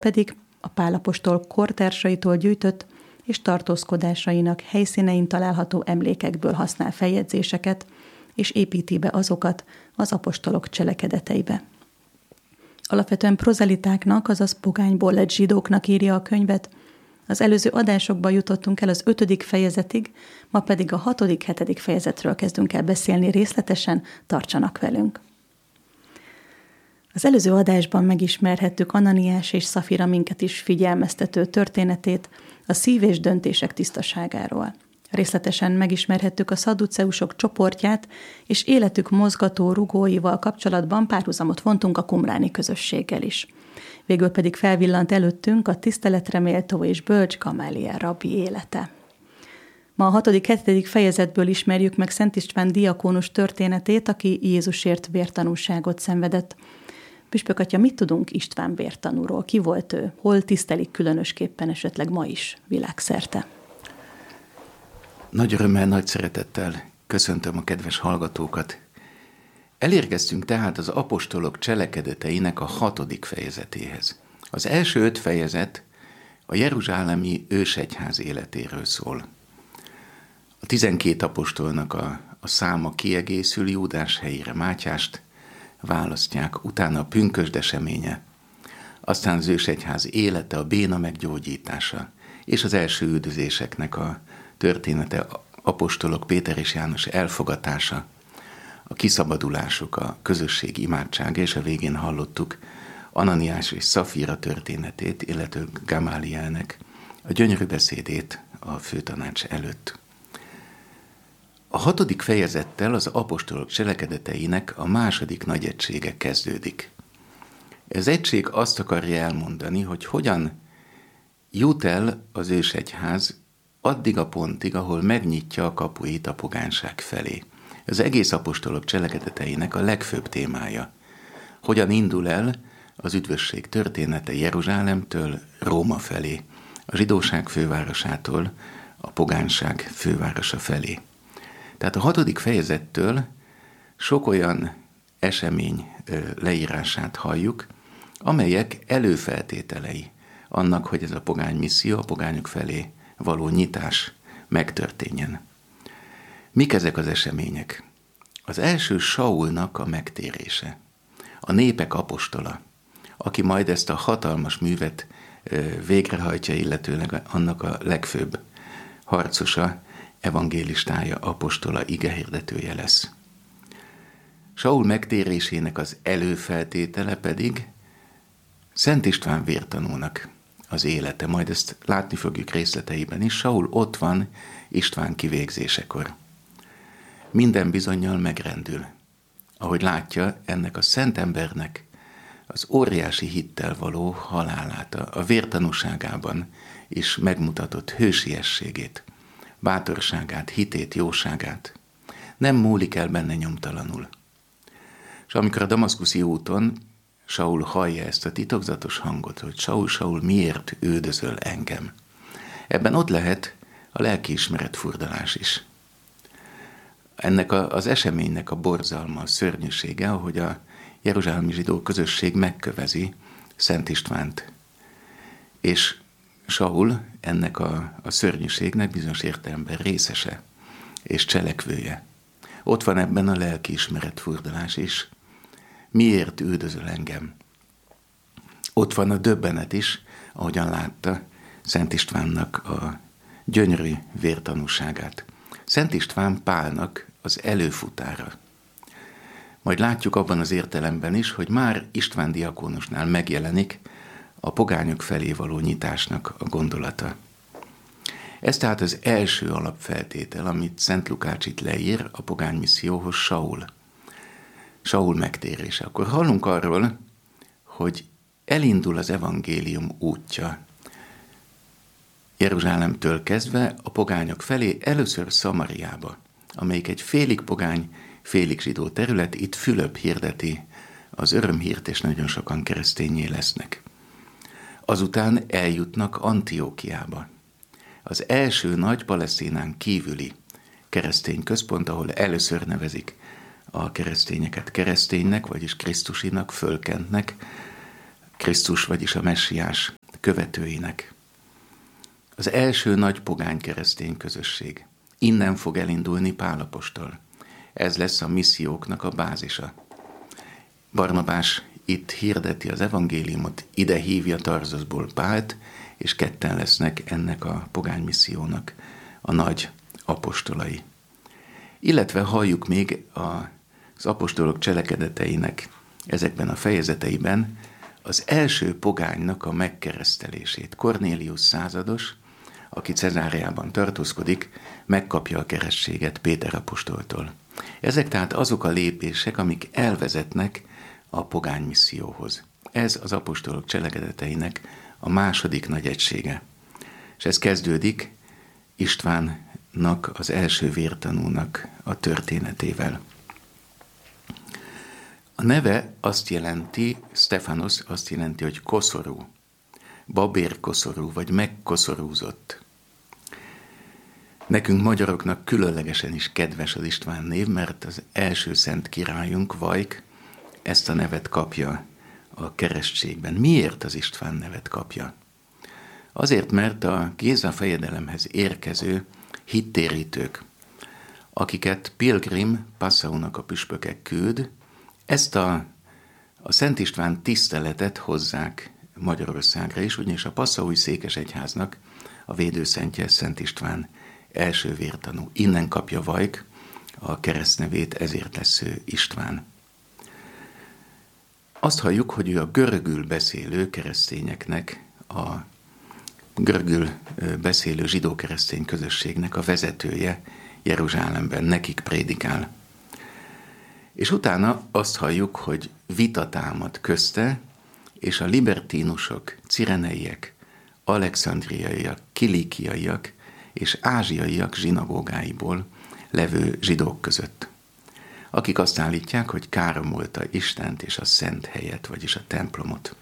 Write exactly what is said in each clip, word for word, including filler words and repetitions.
pedig a Pál apostol kortársaitól gyűjtött és tartózkodásainak helyszínein található emlékekből használ feljegyzéseket, és építi be azokat az apostolok cselekedeteibe. Alapvetően prozelitáknak, azaz pogányból lett zsidóknak írja a könyvet. Az előző adásokban jutottunk el az ötödik fejezetig, ma pedig a hatodik, hetedik fejezetről kezdünk el beszélni részletesen, tartsanak velünk. Az előző adásban megismerhettük Ananiás és Szafira minket is figyelmeztető történetét a szív és döntések tisztaságáról. Részletesen megismerhettük a szadduceusok csoportját, és életük mozgató rugóival kapcsolatban párhuzamot vontunk a qumráni közösséggel is. Végül pedig felvillant előttünk a tiszteletre méltó és bölcs Gamáliel rabbi élete. Ma a hatodik, hetedik fejezetből ismerjük meg Szent István diakónus történetét, aki Jézusért vértanúságot szenvedett. Püspök atya, mit tudunk István vértanúról? Ki volt ő? Hol tisztelik különösképpen esetleg ma is világszerte? Nagy örömmel, nagy szeretettel köszöntöm a kedves hallgatókat. Elérkeztünk tehát az apostolok cselekedeteinek a hatodik fejezetéhez. Az első öt fejezet a jeruzsálemi ősegyház életéről szól. A tizenkét apostolnak a, a száma kiegészül, Júdás helyére Mátyást választják, utána a pünkösd eseménye, aztán az ősegyház élete, a béna meggyógyítása, és az első üldözéseknek a története, apostolok Péter és János elfogatása, a kiszabadulásuk, a közösség imádsága, és a végén hallottuk Ananiás és Szafira történetét, illetve Gamálielnek a gyönyörű beszédét a főtanács előtt. A hatodik fejezettel az apostolok cselekedeteinek a második nagy egysége kezdődik. Ez egység azt akarja elmondani, hogy hogyan jut el az ősegyház addig a pontig, ahol megnyitja a kapuit a pogányság felé. Az egész apostolok cselekedeteinek a legfőbb témája. Hogyan indul el az üdvösség története Jeruzsálemtől Róma felé, a zsidóság fővárosától a pogányság fővárosa felé. Tehát a hatodik fejezettől sok olyan esemény leírását halljuk, amelyek előfeltételei annak, hogy ez a pogány misszió, a pogányok felé való nyitás megtörténjen. Mik ezek az események? Az első Saulnak a megtérése, a népek apostola, aki majd ezt a hatalmas művet végrehajtja, illetőleg annak a legfőbb harcosa, evangélistája, apostola, igehirdetője lesz. Saul megtérésének az előfeltétele pedig Szent István vértanúnak az élete, majd ezt látni fogjuk részleteiben is. Saul ott van István kivégzésekor. Minden bizonnyal megrendül, ahogy látja ennek a szent embernek az óriási hittel való halálát, a vértanúságában is megmutatott hősiességét, bátorságát, hitét, jóságát. Nem múlik el benne nyomtalanul. És amikor a damaszkuszi úton Saul hallja ezt a titokzatos hangot, hogy Saul, Saul, miért üldözöl engem? Ebben ott lehet a lelkiismeret furdalás is. Ennek a, az eseménynek a borzalma, a szörnyűsége, ahogy a jeruzsálemi zsidó közösség megkövezi Szent Istvánt. És Saul ennek a, a szörnyűségnek bizonyos értelemben részese és cselekvője. Ott van ebben a lelkiismeret furdalás is. Miért üldözöl engem? Ott van a döbbenet is, ahogyan látta Szent Istvánnak a gyönyörű vértanúságát. Szent István Pálnak az előfutára. Majd látjuk abban az értelemben is, hogy már István diakónusnál megjelenik a pogányok felé való nyitásnak a gondolata. Ez tehát az első alapfeltétel, amit Szent Lukács itt leír a pogány misszióhoz, Saul. Saul megtérése. Akkor hallunk arról, hogy elindul az evangélium útja. Jeruzsálemtől kezdve a pogányok felé, először Szamariába, amelyik egy félig pogány, félig zsidó terület, itt Fülöp hirdeti az örömhírt, és nagyon sokan kereszténnyé lesznek. Azután eljutnak Antiókiába, az első nagy Palesztinán kívüli keresztény központ, ahol először nevezik a keresztényeket kereszténynek, vagyis Krisztusinak, fölkentnek, Krisztus, vagyis a messiás követőinek. Az első nagy pogány keresztény közösség. Innen fog elindulni Pál apostol. Ez lesz a misszióknak a bázisa. Barnabás itt hirdeti az evangéliumot, ide hívja Tarzuszból Pált, és ketten lesznek ennek a pogány missziónak a nagy apostolai. Illetve halljuk még az apostolok cselekedeteinek ezekben a fejezeteiben az első pogánynak a megkeresztelését. Kornélius százados, aki Cezáreában tartózkodik, megkapja a keresztséget Péter apostoltól. Ezek tehát azok a lépések, amik elvezetnek a pogány misszióhoz. Ez az apostolok cselekedeteinek a második nagy egysége. És ez kezdődik Istvánnak, az első vértanúnak a történetével. A neve azt jelenti, Stefanos azt jelenti, hogy koszorú, babérkoszorú, vagy megkoszorúzott. Nekünk magyaroknak különlegesen is kedves az István név, mert az első szent királyunk, Vajk, ezt a nevet kapja a keresztségben. Miért az István nevet kapja? Azért, mert a Géza fejedelemhez érkező hittérítők, akiket Pilgrim Passaunak a püspökek küld, ezt a, a Szent István tiszteletet hozzák Magyarországra is, ugyanis a Passaui székesegyháznak a védőszentje Szent István első vértanú. Innen kapja Vajk a keresztnevét, ezért lesz ő István. Azt halljuk, hogy ő a görögül beszélő keresztényeknek, a görögül beszélő zsidó-keresztény közösségnek a vezetője Jeruzsálemben, nekik prédikál. És utána azt halljuk, hogy vita támad közte, és a libertínusok, cireneiek, alexandriaiak, kilikiaiak és ázsiaiak zsinagógáiból levő zsidók között, akik azt állítják, hogy káromolta Istent és a szent helyet, vagyis a templomot.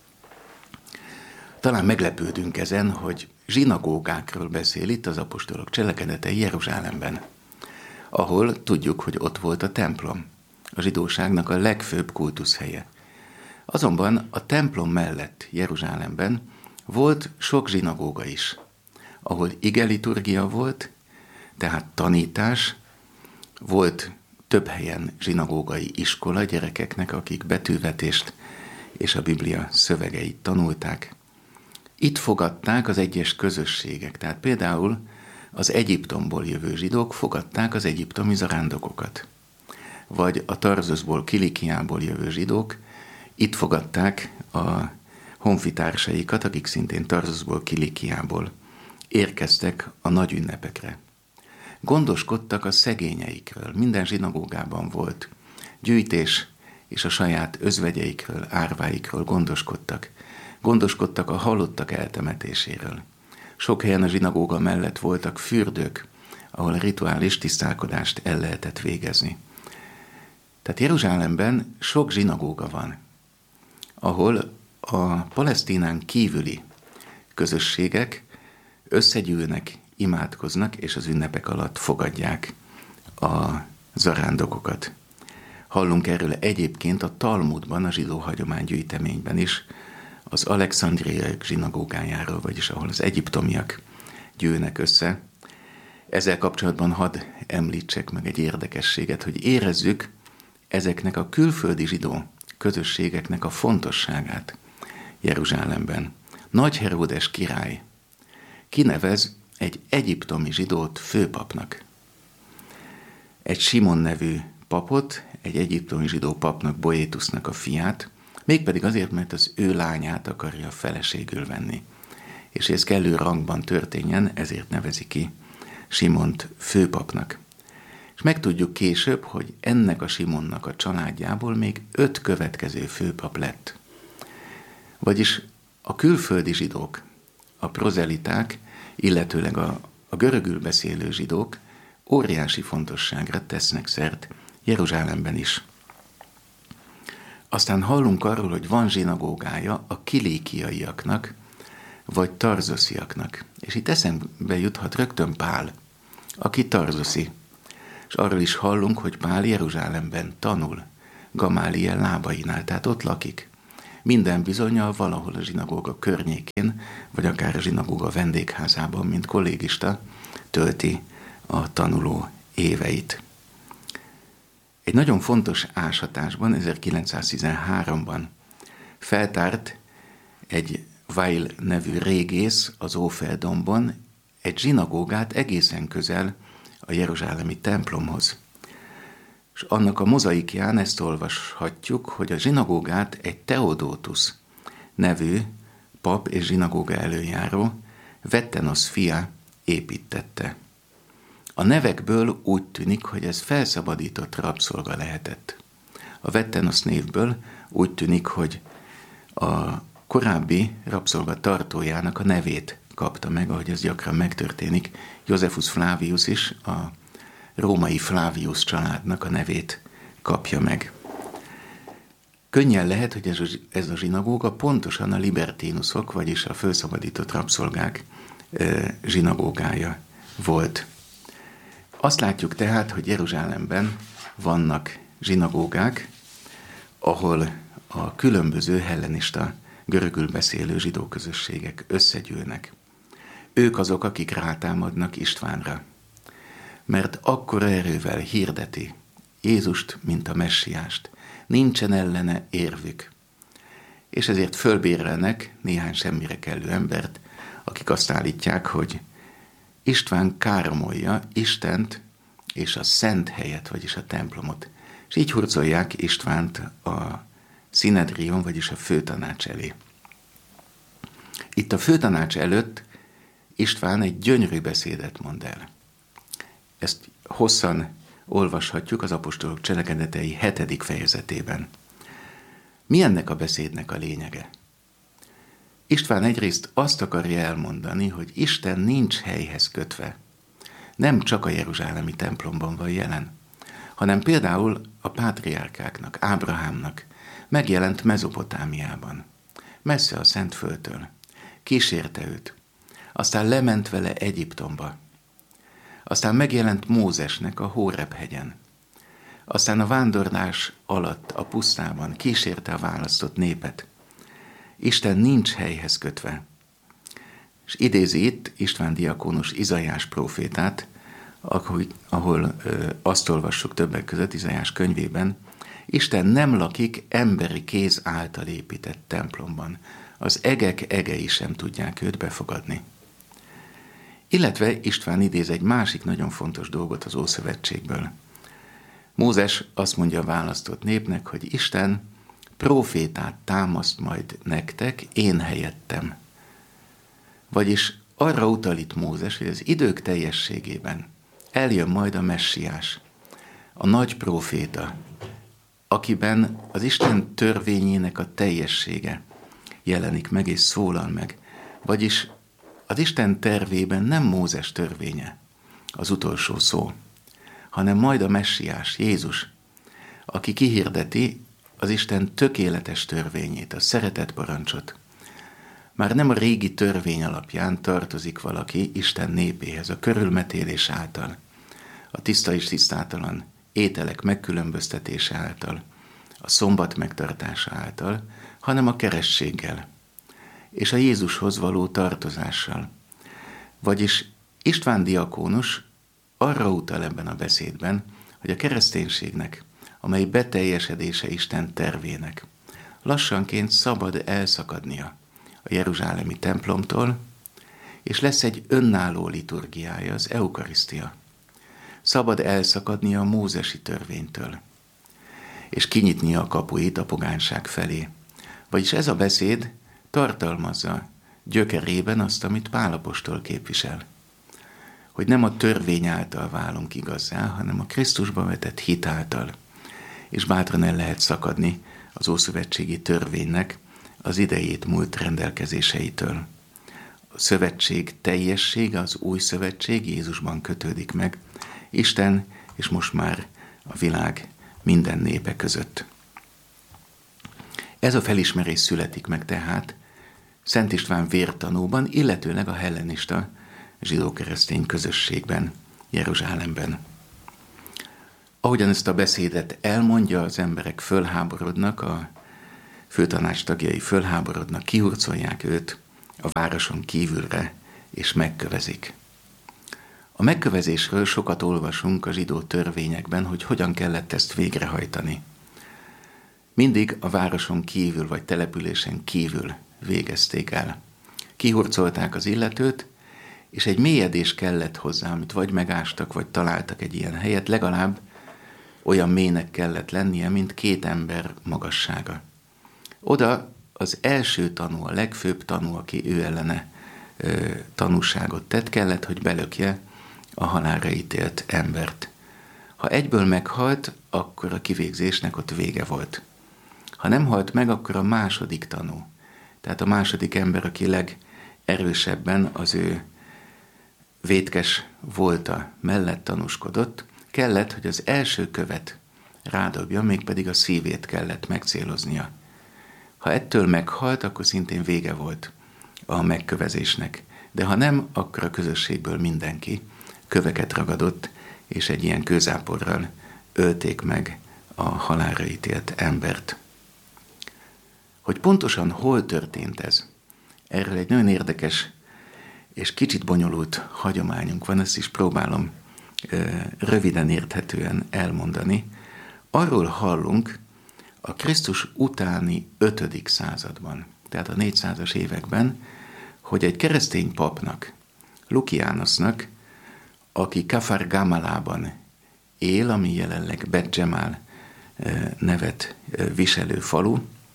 Talán meglepődünk ezen, hogy zsinagógákról beszél itt az apostolok cselekedetei Jeruzsálemben, ahol tudjuk, hogy ott volt a templom, a zsidóságnak a legfőbb kultuszhelye. Azonban a templom mellett Jeruzsálemben volt sok zsinagóga is, ahol igeliturgia volt, tehát tanítás, volt több helyen zsinagógai iskola gyerekeknek, akik betűvetést és a Biblia szövegeit tanulták. Itt fogadták az egyes közösségek, tehát például az Egyiptomból jövő zsidók fogadták az egyiptomi zarándokokat, vagy a Tarzuszból, Kilikiából jövő zsidók itt fogadták a honfitársaikat, akik szintén Tarzuszból, Kilikiából érkeztek a nagy ünnepekre. Gondoskodtak a szegényeikről, minden zsinagógában volt gyűjtés, és a saját özvegyeikről, árváikról gondoskodtak. Gondoskodtak a halottak eltemetéséről. Sok helyen a zsinagóga mellett voltak fürdők, ahol rituális tisztálkodást el lehetett végezni. Tehát Jeruzsálemben sok zsinagóga van, ahol a Palesztinán kívüli közösségek összegyűlnek, imádkoznak, és az ünnepek alatt fogadják a zarándokokat. Hallunk erről egyébként a Talmudban, a zsidó hagyománygyűjteményben is, az alexandriai zsinagógájáról, vagyis ahol az egyiptomiak gyűlnek össze. Ezzel kapcsolatban hadd említsek meg egy érdekességet, hogy érezzük ezeknek a külföldi zsidó közösségeknek a fontosságát Jeruzsálemben. Nagy Heródes király kinevez egy egyiptomi zsidót főpapnak. Egy Simon nevű papot, egy egyiptomi zsidó papnak, Boétusznak a fiát, mégpedig azért, mert az ő lányát akarja feleségül venni. És ez kellő rangban történjen, ezért nevezi ki Simont főpapnak. És megtudjuk később, hogy ennek a Simonnak a családjából még öt következő főpap lett. Vagyis a külföldi zsidók, a prozeliták, illetőleg a, a görögül beszélő zsidók óriási fontosságra tesznek szert Jeruzsálemben is. Aztán hallunk arról, hogy van zsinagógája a kilikiaiaknak, vagy tarzosziaknak. És itt eszembe juthat rögtön Pál, aki tarzoszi. És arról is hallunk, hogy Pál Jeruzsálemben tanul, Gamáliel lábainál, tehát ott lakik. minden bizonnyal valahol a zsinagóga környékén, vagy akár a zsinagóga vendégházában, mint kollégista tölti a tanuló éveit. Egy nagyon fontos ásatásban, ezerkilencszáztizenháromban feltárt egy Weil nevű régész az Ófeldombon egy zsinagógát egészen közel a jeruzsálemi templomhoz. És annak a mozaikján ezt olvashatjuk, hogy a zsinagógát egy Theodotus nevű pap és zsinagóga előjáró, Vettenos fia építette. A nevekből úgy tűnik, hogy ez felszabadított rabszolga lehetett. A Vettenos névből úgy tűnik, hogy a korábbi rabszolga tartójának a nevét kapta meg, ahogy ez gyakran megtörténik. Josephus Flavius is a római Flavius családnak a nevét kapja meg. Könnyen lehet, hogy ez a, ez a zsinagóga pontosan a libertinusok, vagyis a felszabadított rabszolgák e, zsinagógája volt. Azt látjuk tehát, hogy Jeruzsálemben vannak zsinagógák, ahol a különböző hellenista, görögül beszélő zsidó közösségek összegyűlnek. Ők azok, akik rátámadnak Istvánra, mert akkora erővel hirdeti Jézust, mint a messiást. Nincsen ellene érvük. És ezért fölbérelnek néhány semmire kellő embert, akik azt állítják, hogy István káromolja Istent és a szent helyet, vagyis a templomot. És így hurcolják Istvánt a Szinedrion, vagyis a főtanács elé. Itt a főtanács előtt István egy gyönyörű beszédet mond el. Ezt hosszan olvashatjuk az apostolok cselekedetei hetedik fejezetében. Mi ennek a beszédnek a lényege? István egyrészt azt akarja elmondani, hogy Isten nincs helyhez kötve. Nem csak a jeruzsálemi templomban van jelen, hanem például a pátriárkáknak, Ábrahámnak megjelent Mezopotámiában, messze a Szentföldtől. Kísérte őt, aztán lement vele Egyiptomba, aztán megjelent Mózesnek a Hóreb-hegyen, aztán a vándorlás alatt a pusztában kísérte a választott népet. Isten nincs helyhez kötve. És idézi itt István diakónus Izaiás prófétát, ahol, ahol ö, azt olvassuk többek között Izaiás könyvében, Isten nem lakik emberi kéz által épített templomban. Az egek egei sem tudják őt befogadni. Illetve István idéz egy másik nagyon fontos dolgot az Ószövetségből. Mózes azt mondja a választott népnek, hogy Isten prófétát támaszt majd nektek, én helyettem. Vagyis arra utal itt Mózes, hogy az idők teljességében eljön majd a messiás, a nagy próféta, akiben az Isten törvényének a teljessége jelenik meg és szólal meg. Vagyis az Isten tervében nem Mózes törvénye az utolsó szó, hanem majd a messiás, Jézus, aki kihirdeti az Isten tökéletes törvényét, a szeretet parancsot. Már nem a régi törvény alapján tartozik valaki Isten népéhez, a körülmetélés által, a tiszta és tisztátalan ételek megkülönböztetése által, a szombat megtartása által, hanem a kerességgel és a Jézushoz való tartozással. Vagyis István diakónus arra utal ebben a beszédben, hogy a kereszténységnek, amely beteljesedése Isten tervének, lassanként szabad elszakadnia a jeruzsálemi templomtól, és lesz egy önálló liturgiája, az eukarisztia. Szabad elszakadnia a mózesi törvénytől, és kinyitnia a kapuit a pogányság felé. Vagyis ez a beszéd tartalmazza gyökerében azt, amit Pál apostol képvisel. Hogy nem a törvény által válunk igazzá, hanem a Krisztusba vetett hit által. És bátran el lehet szakadni az ószövetségi törvénynek az idejét múlt rendelkezéseitől. A szövetség teljessége, az új szövetség Jézusban kötődik meg, Isten és most már a világ minden népe között. Ez a felismerés születik meg tehát Szent István vértanúban, illetőleg a hellenista zsidó-keresztény közösségben, Jeruzsálemben. Ahogyan ezt a beszédet elmondja, az emberek fölháborodnak a főtanács tagjai fölháborodnak, kihurcolják őt a városon kívülre, és megkövezik. A megkövezésről sokat olvasunk a zsidó törvényekben, hogy hogyan kellett ezt végrehajtani. Mindig a városon kívül, vagy településen kívül végezték el. Kihurcolták az illetőt, és egy mélyedés kellett hozzá, amit vagy megástak, vagy találtak egy ilyen helyet, legalább olyan mélynek kellett lennie, mint két ember magassága. Oda az első tanú, a legfőbb tanú, aki ő ellene ö, tanúságot tett, kellett, hogy belökje a halálra ítélt embert. Ha egyből meghalt, akkor a kivégzésnek ott vége volt. Ha nem halt meg, akkor a második tanú, tehát a második ember, aki legerősebben az ő vétkes volta mellett tanúskodott, kellett, hogy az első követ rádobja, mégpedig a szívét kellett megcéloznia. Ha ettől meghalt, akkor szintén vége volt a megkövezésnek. De ha nem, akkor a közösségből mindenki köveket ragadott, és egy ilyen kőzáporral ölték meg a halálra ítélt embert. Hogy pontosan hol történt ez? Erről egy nagyon érdekes és kicsit bonyolult hagyományunk van, ezt is próbálom röviden érthetően elmondani. Arról hallunk a Krisztus utáni ötödik században, tehát a négyszázas években, hogy egy keresztény papnak, Lukiánosznak, aki Kafar Gamalában él, ami jelenleg Bet Dzsemál nevet viselő falu,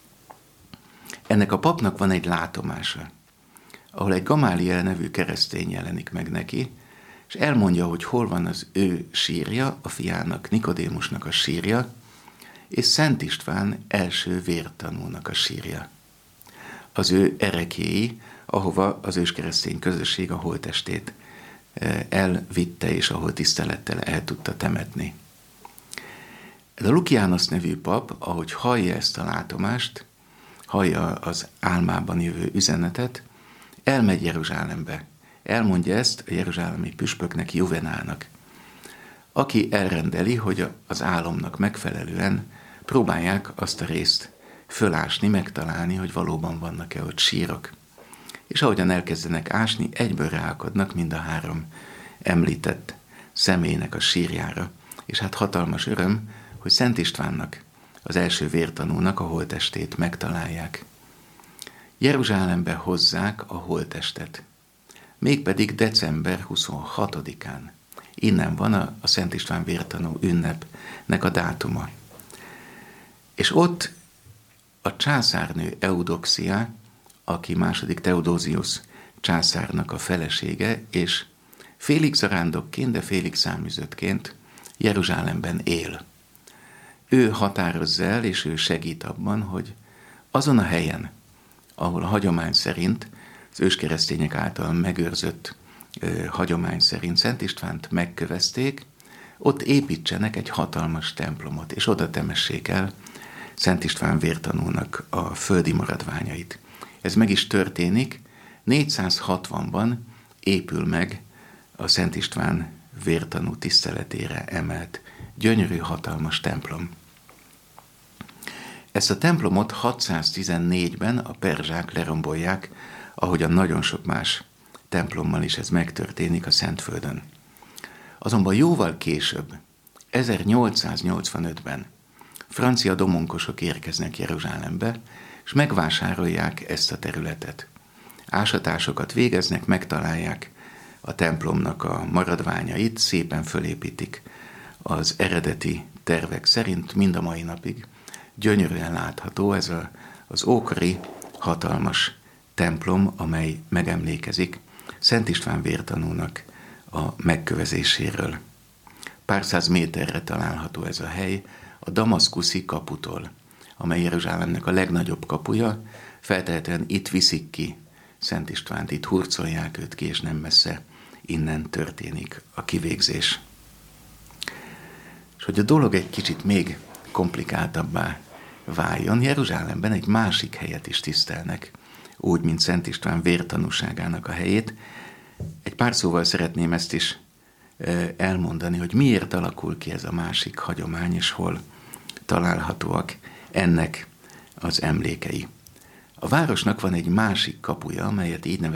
ennek a papnak van egy látomása, ahol egy Gamáliel nevű keresztény jelenik meg neki, és elmondja, hogy hol van az ő sírja, a fiának, Nikodémusnak a sírja, és Szent István első vértanúnak a sírja. Az ő erekéi, ahova az őskeresztény közösség a holttestét elvitte, és ahol tisztelettel el tudta temetni. De Lukiánosz nevű pap, ahogy hallja ezt a látomást, hallja az álmában jövő üzenetet, elmegy Jeruzsálembe. Elmondja ezt a jeruzsálemi püspöknek, Juvenálnak, aki elrendeli, hogy az álomnak megfelelően próbálják azt a részt fölásni, megtalálni, hogy valóban vannak-e ott sírok. És ahogyan elkezdenek ásni, egyből ráakadnak mind a három említett személynek a sírjára. És hát hatalmas öröm, hogy Szent Istvánnak, az első vértanúnak a holttestét megtalálják. Jeruzsálembe hozzák a holttestet, mégpedig december huszonhatodikán. Innen van a, a Szent István vértanú ünnepnek a dátuma. És ott a császárnő Eudoxia, aki második Theodosius császárnak a felesége, és félig zarándokként, de félig száműzöttként Jeruzsálemben él. Ő határozza el, és ő segít abban, hogy azon a helyen, ahol a hagyomány szerint, az őskeresztények által megőrzött ö, hagyomány szerint Szent Istvánt megkövezték, ott építsenek egy hatalmas templomot, és oda temessék el Szent István vértanúnak a földi maradványait. Ez meg is történik, négyszázhatvanban épül meg a Szent István vértanú tiszteletére emelt gyönyörű, hatalmas templom. Ezt a templomot hatszáztizennégyben a perzsák lerombolják, ahogyan nagyon sok más templommal is ez megtörténik a Szentföldön. Azonban jóval később, ezernyolcszáznyolcvanötben francia domonkosok érkeznek Jeruzsálembe, és megvásárolják ezt a területet. Ásatásokat végeznek, megtalálják a templomnak a maradványait, szépen fölépítik az eredeti tervek szerint, mind a mai napig gyönyörűen látható ez a, az ókori hatalmas templom, amely megemlékezik Szent István vértanúnak a megkövezéséről. Pár száz méterre található ez a hely a damaszkuszi kaputól, amely Jeruzsálemnek a legnagyobb kapuja, feltehetően itt viszik ki Szent Istvánt, itt hurcolják őt ki, és nem messze innen történik a kivégzés. És hogy a dolog egy kicsit még komplikáltabbá váljon, Jeruzsálemben egy másik helyet is tisztelnek, úgy, mint Szent István vértanúságának a helyét. Egy pár szóval szeretném ezt is elmondani, hogy miért alakul ki ez a másik hagyomány, és hol találhatóak ennek az emlékei. A városnak van egy másik kapuja, amelyet így nevezett